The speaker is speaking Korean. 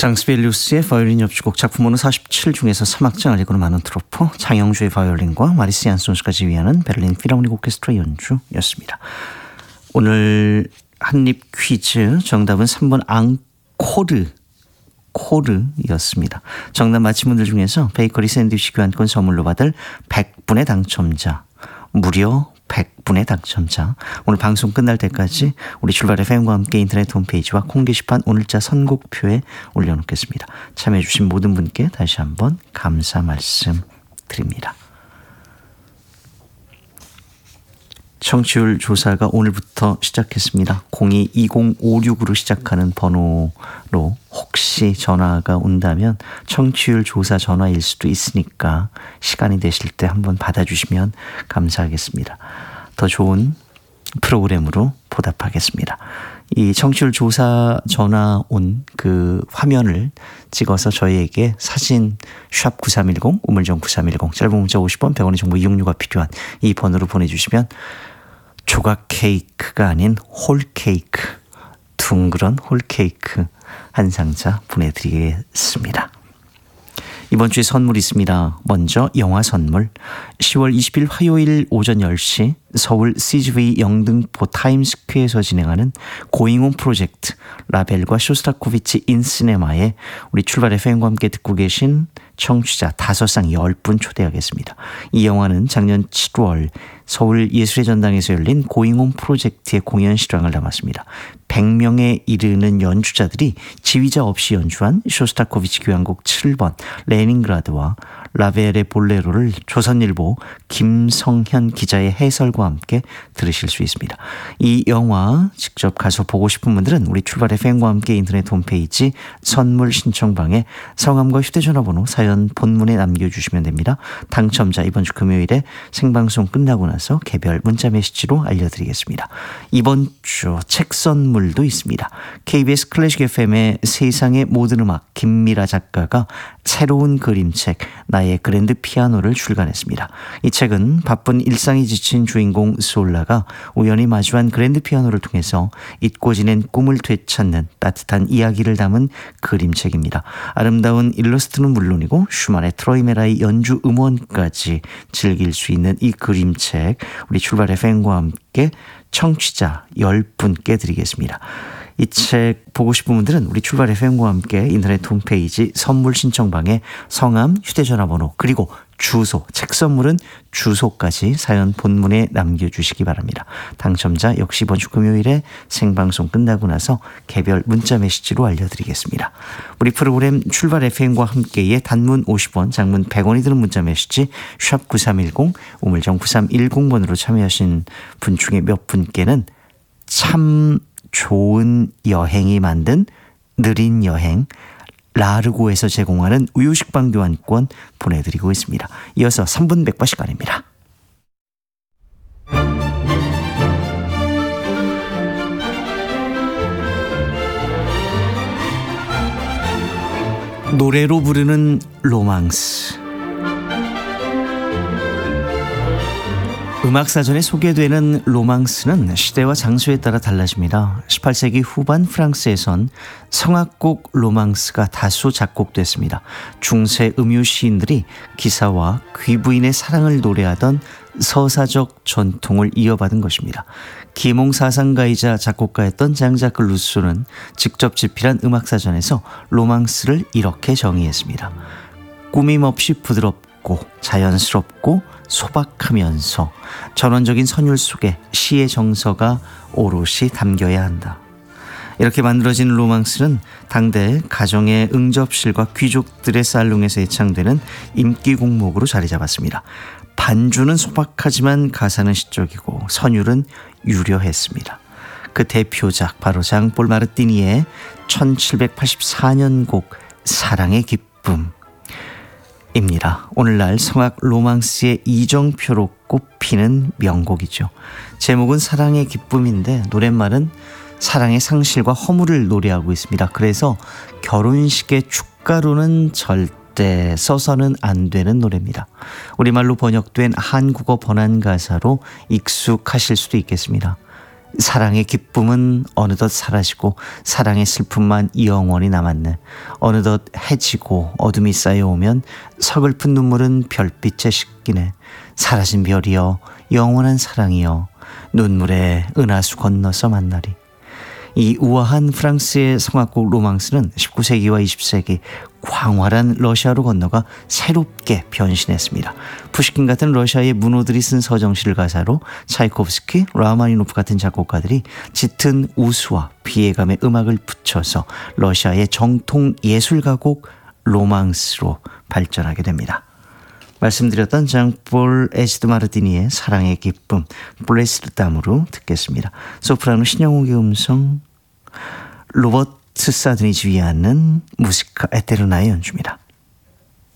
장스벨리우스의 바이올린 협주곡 작품번호 47 중에서 3악장 알리고는 많은 트로프, 장영주의 바이올린과 마리스 얀손스가 지휘하는 베를린 필하모닉 오케스트라 연주였습니다. 오늘 한입 퀴즈 정답은 3번 앙코르였습니다. 정답 맞힌 분들 중에서 베이커리 샌드위치 교환권 선물로 받을 100분의 당첨자, 무려 100분의 당첨자, 오늘 방송 끝날 때까지 우리 출발 FM과 함께 인터넷 홈페이지와 콩 게시판 오늘자 선곡표에 올려놓겠습니다. 참여해주신 모든 분께 다시 한번 감사 말씀드립니다. 청취율 조사가 오늘부터 시작했습니다. 022056으로 시작하는 번호로 혹시 전화가 온다면 청취율 조사 전화일 수도 있으니까 시간이 되실 때 한번 받아주시면 감사하겠습니다. 더 좋은 프로그램으로 보답하겠습니다. 이 청취율 조사 전화 온 그 화면을 찍어서 저희에게 사진 샵 9310 우물정 9310 짧은 문자 50원 100원의 정보 이용료가 필요한 이 번호로 보내주시면 조각 케이크가 아닌 홀 케이크, 둥그런 홀 케이크 한 상자 보내드리겠습니다. 이번 주에 선물이 있습니다. 먼저 영화 선물. 10월 20일 화요일 오전 10시 서울 CGV 영등포 타임스퀘어에서 진행하는 고잉온 프로젝트 라벨과 쇼스타코비치 인시네마에 우리 출발 FM과 함께 듣고 계신 청취자 5상 10분 초대하겠습니다. 이 영화는 작년 7월 서울 예술의 전당에서 열린 고잉온 프로젝트의 공연 실황을 담았습니다. 100명에 이르는 연주자들이 지휘자 없이 연주한 쇼스타코비치 교향곡 7번 레닌그라드와 라벨의 볼레로를 조선일보 김성현 기자의 해설과 함께 들으실 수 있습니다. 이 영화 직접 가서 보고 싶은 분들은 우리 출발 FM과 함께 인터넷 홈페이지 선물 신청방에 성함과 휴대전화번호 사연 본문에 남겨주시면 됩니다. 당첨자 이번 주 금요일에 생방송 끝나고 나서 개별 문자 메시지로 알려드리겠습니다. 이번 주 책 선물도 있습니다. KBS 클래식 FM의 세상의 모든 음악 김미라 작가가 새로운 그림책 나의 그랜드 피아노를 출간했습니다. 이 책은 바쁜 일상이 지친 주인공 솔라가 우연히 마주한 그랜드 피아노를 통해서 잊고 지낸 꿈을 되찾는 따뜻한 이야기를 담은 그림책입니다. 아름다운 일러스트는 물론이고 슈만의 트로이메라의 연주 음원까지 즐길 수 있는 이 그림책 우리 출발 FM과 함께 청취자 10분께 드리겠습니다. 이 책 보고 싶은 분들은 우리 출발 FM과 함께 인터넷 홈페이지 선물 신청방에 성함, 휴대전화번호 그리고 주소, 책 선물은 주소까지 사연 본문에 남겨주시기 바랍니다. 당첨자 역시 이번 주 금요일에 생방송 끝나고 나서 개별 문자 메시지로 알려드리겠습니다. 우리 프로그램 출발 FM과 함께의 단문 50원, 장문 100원이 드는 문자 메시지 샵 9310, 우물정 9310번으로 참여하신 분 중에 몇 분께는 참 좋은 여행이 만든 느린 여행 라르고에서 제공하는 우유식빵 교환권 보내드리고 있습니다. 이어서 3분 백바 시간입니다. 노래로 부르는 로망스. 음악사전에 소개되는 로망스는 시대와 장소에 따라 달라집니다. 18세기 후반 프랑스에선 성악곡 로망스가 다수 작곡됐습니다. 중세 음유 시인들이 기사와 귀부인의 사랑을 노래하던 서사적 전통을 이어받은 것입니다. 기몽사상가이자 작곡가였던 장자크 루소는 직접 집필한 음악사전에서 로망스를 이렇게 정의했습니다. 꾸밈없이 부드럽고 자연스럽고 소박하면서 전원적인 선율 속에 시의 정서가 오롯이 담겨야 한다. 이렇게 만들어진 로망스는 당대 가정의 응접실과 귀족들의 살롱에서 애창되는 인기 곡목으로 자리 잡았습니다. 반주는 소박하지만 가사는 시적이고 선율은 유려했습니다. 그 대표작 바로 장폴 마르티니의 1784년 곡 사랑의 기쁨 입니다. 오늘날 성악 로망스의 이정표로 꼽히는 명곡이죠. 제목은 사랑의 기쁨인데 노랫말은 사랑의 상실과 허물을 노래하고 있습니다. 그래서 결혼식의 축가로는 절대 써서는 안 되는 노래입니다. 우리말로 번역된 한국어 번안 가사로 익숙하실 수도 있겠습니다. 사랑의 기쁨은 어느덧 사라지고 사랑의 슬픔만 영원히 남았네. 어느덧 해지고 어둠이 쌓여오면 서글픈 눈물은 별빛에 씻기네. 사라진 별이여 영원한 사랑이여 눈물의 은하수 건너서 만나리. 이 우아한 프랑스의 성악곡 로망스는 19세기와 20세기 광활한 러시아로 건너가 새롭게 변신했습니다. 푸시킨 같은 러시아의 문호들이 쓴 서정시를 가사로 차이코프스키, 라마니노프 같은 작곡가들이 짙은 우수와 피해감의 음악을 붙여서 러시아의 정통 예술가곡 로망스로 발전하게 됩니다. 말씀드렸던 장폴 에시드 마르티니의 사랑의 기쁨 블레스드 담으로 듣겠습니다. 소프라노 신영옥의 음성, 로버트 사드니 지휘하는 무지카 에테르나의 연주입니다.